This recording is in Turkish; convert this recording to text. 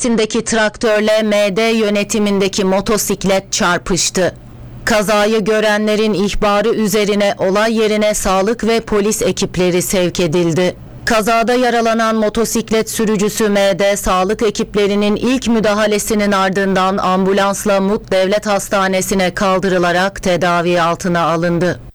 idaresindeki traktörle MD yönetimindeki motosiklet çarpıştı. Kazayı görenlerin ihbarı üzerine olay yerine sağlık ve polis ekipleri sevk edildi. Kazada yaralanan motosiklet sürücüsü MD, sağlık ekiplerinin ilk müdahalesinin ardından ambulansla Mut Devlet Hastanesi'ne kaldırılarak tedavi altına alındı.